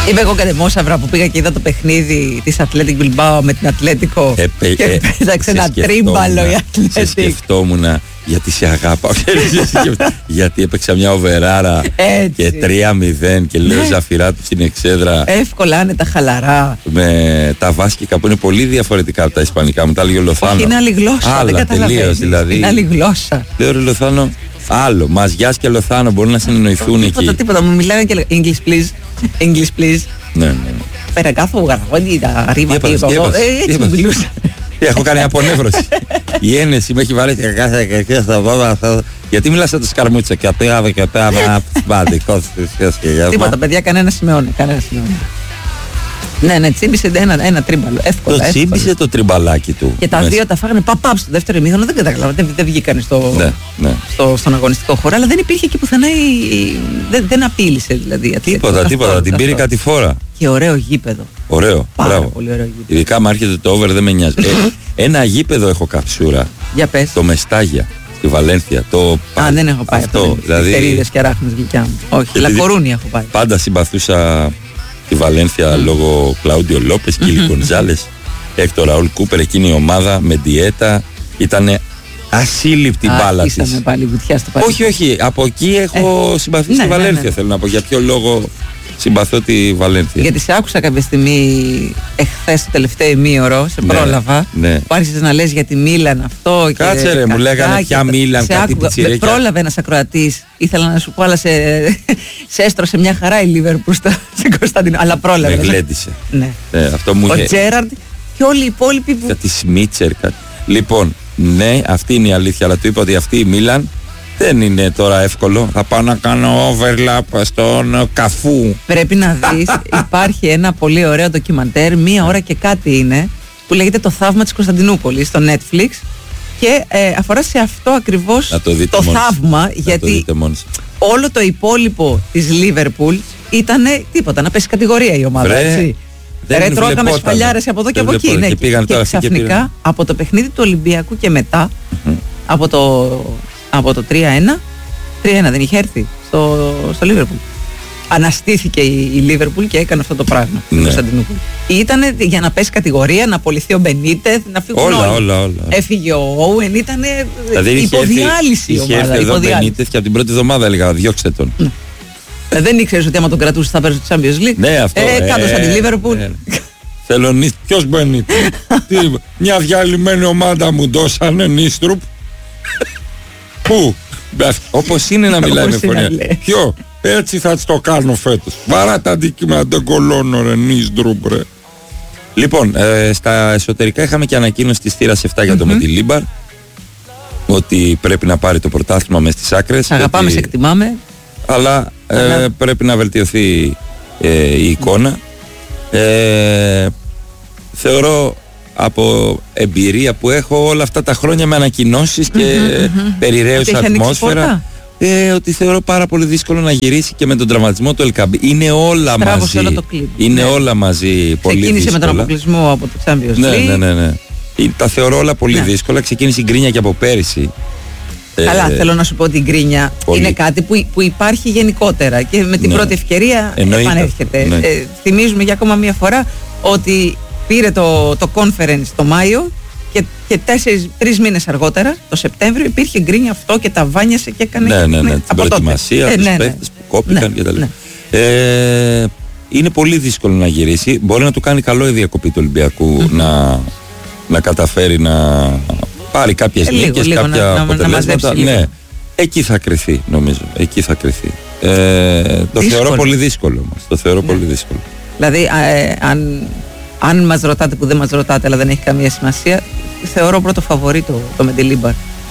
Είμαι εγώ κατεμόσαυρα που πήγα και είδα το παιχνίδι της Athletic Bilbao με την Ατλέτικο και πέταξε ένα τρίμπαλο η Athletic. Σε σκεφτόμουν γιατί σε αγάπα. Γιατί έπαιξα μια οβεράρα και 3-0 και λέω Ζαφυρά του στην εξέδρα. Εύκολα, άνετα, χαλαρά. Με τα βάσκικα που είναι πολύ διαφορετικά από τα ισπανικά. Μου τα έλεγε ο Λοθάνο. Όχι, είναι άλλη γλώσσα. Άλλα τελείως δηλαδή. Είναι άλλη γλώσσα. Λέω ρε Λοθάνο, άλλο. Μαζιάς και Λοθάνο μπορούν να συνεννοηθούν εκεί. Τίποτα. Μου μιλάνε και English please. English please. Ναι. Πέρα κάθω γραφόντι τα ρήμα. Έτσι μου μιλούσα. Έχω κάνει απονεύρωση. Η ένεση με έχει βάλει και κάθε στα βόδα. Γιατί μιλάς σαν το σκαρμούτσα και απέγαμε και πέρα μπαντικό. Τίποτα παιδιά, κανένα σημειώνει. Ναι, τσίμπησε ένα τρίμπαλο. Εύκολα. Το τσίμπησε το τριμπαλάκι του. Και τα δύο τα φάγανε παπάπ στο δεύτερο ημίχρονο. Δεν καταλάβα. Δεν βγήκαν στον αγωνιστικό χώρο. Αλλά δεν υπήρχε εκεί πουθενά. Δεν απείλησε δηλαδή. Τίποτα. Την πήρε κάτι φορά. Και ωραίο γήπεδο. Ωραίο. Πάρα πολύ ωραίο γήπεδο. Ειδικά μου έρχεται το over, δεν με νοιάζει. Ένα γήπεδο έχω καψούρα. Για πες. Το Μεστάγια. Στη Βαλένθια. Δεν έχω πάει αυτό. Δηλαδή. Τερίδες και αράχνες γλυκιά μου. Όχι, Λακορούνια έχω πάει. Πάντα συμπαθούσα τη Βαλένθια λόγω Κλάουντιο Λόπες, Κίλι Γκονζάλες, Έκτορ Ραούλ Κούπερ, εκείνη η ομάδα με διέτα. Ήτανε ασύλληπτη μπάλα της. Ήσαμε πάλι βουτιά στο παρελθόν. Όχι, από εκεί έχω συμπαθήσει τη Βαλένθια. Θέλω να πω για ποιο λόγο συμπαθώ τη Βαλένθια. Γιατί σε άκουσα κάποια στιγμή εχθές το τελευταίο ημίωρο, σε πρόλαβα. Ναι. Που άρχισες να λες για τη Μίλαν αυτό. Κάτσε ρε, μου λέγανε ποια Μίλαν, κάτι πιτσιρέκια. Πρόλαβε ένας ακροατής. Ήθελα να σου πω, αλλά σε έστρωσε μια χαρά η Λίβερπουλ στην Κωνσταντινό. Αλλά πρόλαβε. Με γλέντισε. Ναι. Αυτό μου ο Τζέραρντ και όλοι οι υπόλοιποι που. Κάτι Σμίτσερ. Λοιπόν, ναι, αυτή είναι η αλήθεια. Αλλά του είπα ότι αυτή η Μίλαν δεν είναι τώρα εύκολο. Θα πάω να κάνω overlap στον Καφού. Πρέπει να δεις, υπάρχει ένα πολύ ωραίο ντοκιμαντέρ, 1 ώρα και κάτι είναι, που λέγεται Το Θαύμα της Κωνσταντινούπολης στο Netflix και αφορά σε αυτό ακριβώς το θαύμα, γιατί όλο το υπόλοιπο της Λίβερπουλ ήταν τίποτα, να πέσει κατηγορία η ομάδα. Ρε, τρώγαμε σφαλιάρες από εδώ και από εκεί. Ναι, και ξαφνικά από το παιχνίδι του Ολυμπιακού και μετά, από το 3-1 δεν είχε έρθει στο Λίβερπουλ. Αναστήθηκε η Λίβερπουλ και έκανε αυτό το πράγμα. Ναι. Ήταν για να πέσει κατηγορία, να απολυθεί ο Μπενίτεθ, να φύγουν όλα. Έφυγε ο Όουεν, ήταν δηλαδή υποδιάλυση η ομάδα. Είχε έρθει εδώ ο Μπενίτεθ και από την πρώτη εβδομάδα έλεγα διώξτε τον. Δεν ήξερες ότι άμα τον κρατούσε θα παίζει το Champions League. Ναι, αυτό. Κάτω σαν τη Λίβερπουλ. Θελονί, ποιος Μπενίτεθ? Μια διαλυμένη ομάδα μου δώσανε Νίστρουπ. Πού? Όπως είναι να μιλάει με φωνή. Ποιο? Έτσι θα το κάνω φέτος. Βαρά τα αντικείμενα, τον κολώνω ρε Νίστρουπ ρε. Λοιπόν, στα εσωτερικά είχαμε και ανακοίνωση της θύρας 7 για το Μεντιλίμπαρ, ότι πρέπει να πάρει το πρωτάθλημα μες στις άκρες. Αγαπάμε, σε εκτιμάμε. Αλλά πρέπει να βελτιωθεί η εικόνα. Θεωρώ από εμπειρία που έχω όλα αυτά τα χρόνια με ανακοινώσεις και περιραίους ατμόσφαιρα, ότι θεωρώ πάρα πολύ δύσκολο να γυρίσει και με τον τραυματισμό του Ελκαμπή. Είναι όλα μαζί. Είναι όλα μαζί πολύ δύσκολα. Ξεκίνησε με τον αποκλεισμό από το Champions League. Ναι. Τα θεωρώ όλα πολύ δύσκολα. Ξεκίνησε η γκρίνια και από πέρυσι. Καλά, θέλω να σου πω ότι η γκρίνια είναι κάτι που υπάρχει γενικότερα και με την πρώτη ευκαιρία επανέρχεται. Θυμίζουμε για ακόμα μια φορά ότι πήρε το conference το Μάιο και 3 μήνες αργότερα, το Σεπτέμβριο, υπήρχε γκρίνια αυτό και τα βάνιασε και έκανε την προετοιμασία, τους παίκτες που κόπηκαν κτλ. Είναι πολύ δύσκολο να γυρίσει. Μπορεί να του κάνει καλό η διακοπή του Ολυμπιακού να καταφέρει να πάρει κάποιες νίκες, κάποια αποτελέσματα. Ναι, εκεί θα κρυθεί νομίζω. Εκεί θα κρυθεί. Το θεωρώ πολύ δύσκολο όμως. Το θεωρώ πολύ δύσκολο. Δηλαδή αν μας ρωτάτε, που δεν μας ρωτάτε αλλά δεν έχει καμία σημασία, θεωρώ πρώτο φαβορί το Μεντιλίμπαρ.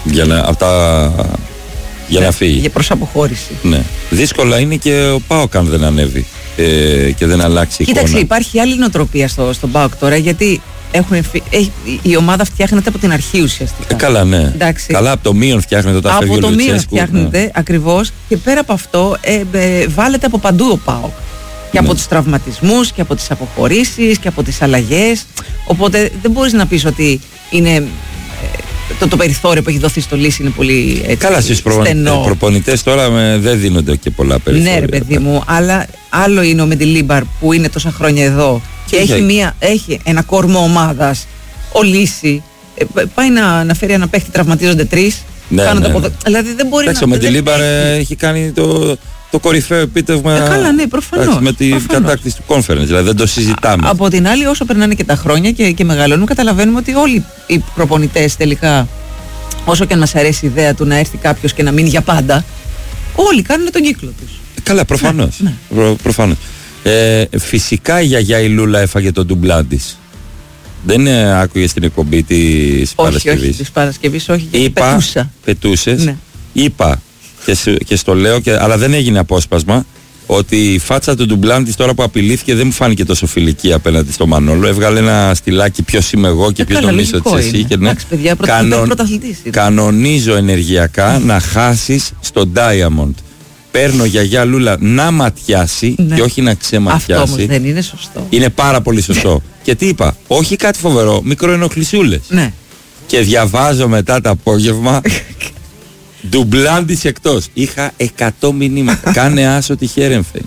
Για να φύγει. Για προς αποχώρηση. Ναι. Δύσκολα είναι και ο ΠΑΟΚ αν δεν ανέβει και δεν αλλάξει εικόνα. Κοίταξε, υπάρχει άλλη νοοτροπία στον ΠΑΟΚ τώρα, γιατί η ομάδα φτιάχνεται από την αρχή ουσιαστικά. Καλά, ναι. Εντάξει. Καλά, από το μείον φτιάχνεται όταν φεύγει ο Λουτσέσκου. Από το μείον φτιάχνεται, ακριβώς. Και πέρα από αυτό, βάλεται από παντού ο ΠΑΟΚ. Και από τους τραυματισμούς και από τις αποχωρήσεις και από τις αλλαγές. Οπότε δεν μπορείς να πεις ότι είναι το περιθώριο που έχει δοθεί στο Λύση είναι πολύ έτσι. Καλά, στους προπονητές τώρα δεν δίνονται και πολλά περιθώρια. Ναι, ρε παιδί μου, αλλά άλλο είναι ο Μεντιλίμπαρ που είναι τόσα χρόνια εδώ και έχει ένα κορμό ομάδας. Ο Λύση πάει να φέρει ένα παίχτη, τραυματίζονται 3. Ναι. Δηλαδή δεν μπορεί να. Ο Μεντιλίμπαρ έχει κάνει το κορυφαίο επίτευγμα. Καλά, ναι, προφανώς. Με την κατάκτηση του conference, δηλαδή δεν το συζητάμε. Από την άλλη, όσο περνάνε και τα χρόνια και μεγαλώνουν, καταλαβαίνουμε ότι όλοι οι προπονητές τελικά, όσο και αν μας αρέσει η ιδέα του να έρθει κάποιος και να μείνει για πάντα, όλοι κάνουν τον κύκλο τους. Καλά, προφανώς. Ναι. Προφανώς. Φυσικά η γιαγιά η Λούλα έφαγε τον ντουμπλάν της. Δεν άκουγε στην εκπομπή της Παρασκευής. Όχι, της Παρασκευής, όχι. Είπα, πετούσες. Ναι. Είπα και στο λέω, αλλά δεν έγινε απόσπασμα, ότι η φάτσα του ντουμπλάν της τώρα που απειλήθηκε δεν μου φάνηκε τόσο φιλική απέναντι στο Μανόλο. Έβγαλε ένα στυλάκι, ποιος είμαι εγώ και ποιος νομίζω ότι είσαι εσύ. Και ναι, κανονίζω ενεργειακά να χάσεις στο Diamond. Παίρνω γιαγιά Λούλα να ματιάσει και όχι να ξεματιάσει. Αυτό όμως δεν είναι σωστό. Είναι πάρα πολύ σωστό. Και τι είπα, όχι κάτι φοβερό, μικροενοχλησούλες. Ναι. Και διαβάζω μετά το απόγευμα ντουμπλάν της εκτός. Είχα 100 μηνύματα. Κάνε άσο τη Χέρεμφε.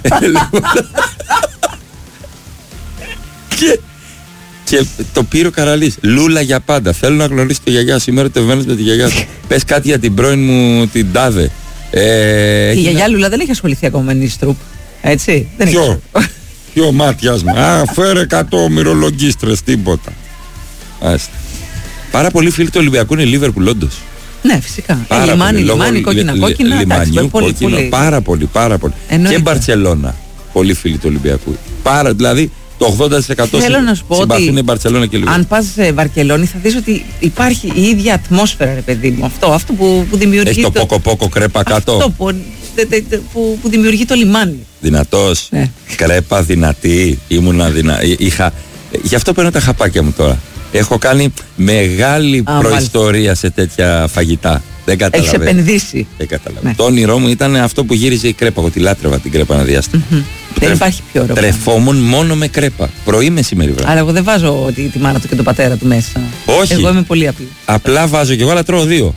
Και το πήρε ο Καραλής. Λούλα για πάντα. Θέλω να γνωρίσει τη γιαγιά. Σήμερα το βαίνεις με τη γιαγιά σου. Πες κάτι για την πρώην μου την Τάδε. Η γιαγιά Λούλα δεν έχει ασχοληθεί ακόμα με Νίστρουπ. Έτσι. Ποιο μάτιασμα. Φέρε 100 μυρολογίστρες, τίποτα. Πάρα πολλοί φίλοι του Ολυμπιακού είναι Λίβερπουλ όντως. Ναι, φυσικά. Λιμάνι, κόκκινα. Λιμανιού, κόκκινο. Πάρα πολύ. Και Μπαρτσελώνα. Πολλοί φίλοι του Ολυμπιακού. Δηλαδή το 80% συμπαθούν η Μπαρτσελώνα και Λίβερπουλ. Αν πας σε Βαρκελόνη θα δεις ότι υπάρχει η ίδια ατμόσφαιρα, ρε παιδί μου. Αυτό που δημιουργεί. Έχει το ποκο-ποκο κρέπα κάτω. Αυτό που δημιουργεί το λιμάνι. Δυνατός. Ναι. Κρέπα, δυνατή. Ήμουνα γι' αυτό παίρνω τα χαπάκια μου τώρα. Έχω κάνει μεγάλη προϊστορία σε τέτοια φαγητά. Δεν καταλαβαίνω. Έχεις επενδύσει. Δεν καταλαβαίνω. Ναι. Το όνειρό μου ήταν αυτό που γύριζε η κρέπα. Εγώ τη λάτρευα την κρέπα ένα διάστημα. Δεν υπάρχει πιο ωραίο. Τρεφόμουν μόνο με κρέπα. Πρωί, μεσημέρι, βράδυ. Αλλά εγώ δεν βάζω τη μάνα του και τον πατέρα του μέσα. Όχι. Εγώ είμαι πολύ απλή. Απλά βάζω κι εγώ, αλλά τρώω 2.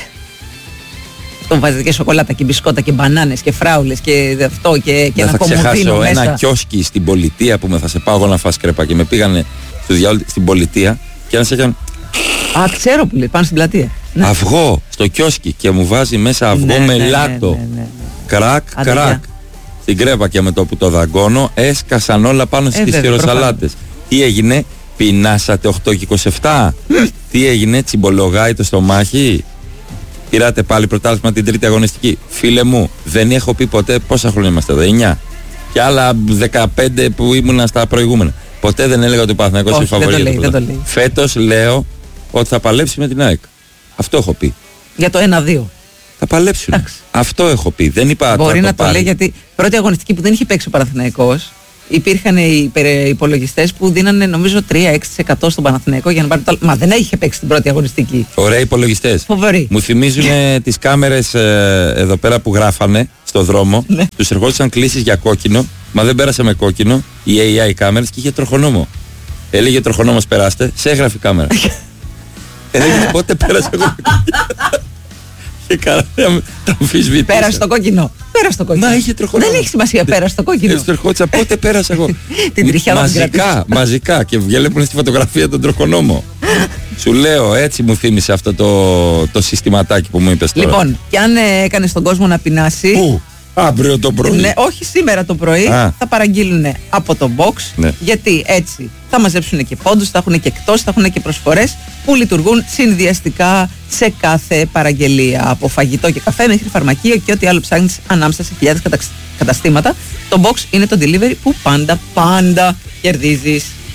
Τον βάζετε και σοκολάτα και μπισκότα και μπανάνες και φράουλες και αυτό και ένα κομμωδίνο μέσα. Θα ξεχάσω ένα κιόσκι στην πολιτεία που θα σε πάω εγώ να φας κρέπα και με πήγανε στην πολιτεία και ένας έκανε. Ξέρω που λέει, πάνω στην πλατεία. Ναι. Αυγό στο κιόσκι και μου βάζει μέσα αυγό με λάτο. Κρακ. Στην κρέπα και με το που το δαγκώνω έσκασαν όλα πάνω στις τυροσαλάτες. Τι έγινε, πεινάσατε 8 και 27. Τι έγινε, τσιμπολογάει το στομάχι. Πήρατε πάλι πρωτάθλημα την τρίτη αγωνιστική. Φίλε μου, δεν έχω πει ποτέ πόσα χρόνια είμαστε εδώ, 9. Και άλλα 15 που ήμουνα στα προηγούμενα. Ποτέ δεν έλεγα ότι ο Παναθηναϊκός είναι φαβορί. Φέτος λέω ότι θα παλέψει με την ΑΕΚ. Αυτό έχω πει. Για το 1-2. Θα παλέψουν. Αυτό έχω πει. Δεν είπα. Μπορεί να το λέει γιατί πρώτη αγωνιστική που δεν είχε παίξει ο Παναθηναϊκός, υπήρχαν οι υπολογιστές που δίνανε νομίζω 3-6% στον Παναθηναϊκό για να πάρει το. Μα δεν είχε παίξει την πρώτη αγωνιστική. Ωραία υπολογιστές. Φοβεροί. Μου θυμίζουν τις κάμερες εδώ πέρα που γράφανε στο δρόμο. Ναι. Τους ερχόντουσαν κλήσεις για κόκκινο. Μα δεν πέρασε με κόκκινο. Η AI κάμερες και είχε τροχονόμο. Έλεγε τροχονόμος περάστε, σε έγραφε η κάμερα. Έλεγε πότε πέρασε εγώ. Και καλά, τα αμφισβητήσα. Πέρασε το κόκκινο. Πέρασε το κόκκινο. Μα είχε τροχονόμο. Δεν έχει σημασία, πέρασε το κόκκινο. Έτσι το ερχόντουσα, πότε πέρασα εγώ. Την τριχιά μαζικά. Και βλέπουν στη φωτογραφία τον τροχονόμο. Σου λέω, έτσι μου θύμισε αυτό το συστηματάκι που μου είπες τώρα. Λοιπόν, και αν έκανες τον κόσμο να πεινάσει. Πού? Αύριο το πρωί. Ναι, όχι σήμερα το πρωί. Θα παραγγείλουν από το box. Ναι. Γιατί έτσι θα μαζέψουν και πόντους, θα έχουν και εκτός, θα έχουν και προσφορές που λειτουργούν συνδυαστικά σε κάθε παραγγελία. Από φαγητό και καφέ μέχρι φαρμακείο και ό,τι άλλο ψάχνεις ανάμεσα σε χιλιάδες καταστήματα. Το box είναι το delivery που πάντα κερδίζεις.